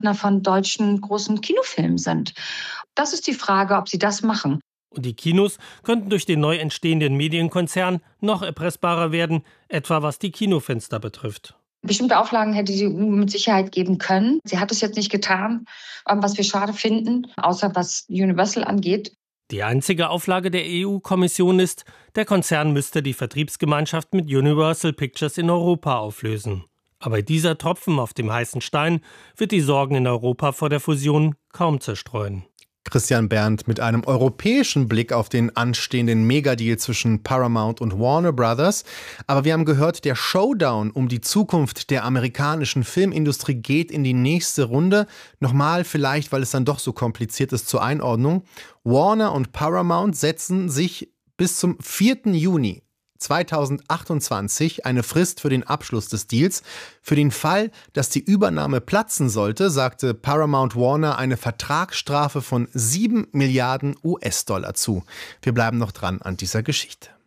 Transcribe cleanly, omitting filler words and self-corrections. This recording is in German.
Partner von deutschen großen Kinofilmen sind. Das ist die Frage, ob sie das machen. Und die Kinos könnten durch den neu entstehenden Medienkonzern noch erpressbarer werden, etwa was die Kinofenster betrifft. Bestimmte Auflagen hätte die EU mit Sicherheit geben können. Sie hat es jetzt nicht getan, was wir schade finden, außer was Universal angeht. Die einzige Auflage der EU-Kommission ist, der Konzern müsste die Vertriebsgemeinschaft mit Universal Pictures in Europa auflösen. Aber dieser Tropfen auf dem heißen Stein wird die Sorgen in Europa vor der Fusion kaum zerstreuen. Christian Berndt mit einem europäischen Blick auf den anstehenden Megadeal zwischen Paramount und Warner Brothers. Aber wir haben gehört, der Showdown um die Zukunft der amerikanischen Filmindustrie geht in die nächste Runde. Nochmal vielleicht, weil es dann doch so kompliziert ist zur Einordnung. Warner und Paramount setzen sich bis zum 4. Juni 2028 eine Frist für den Abschluss des Deals. Für den Fall, dass die Übernahme platzen sollte, sagte Paramount Warner eine Vertragsstrafe von 7 Milliarden US-Dollar zu. Wir bleiben noch dran an dieser Geschichte.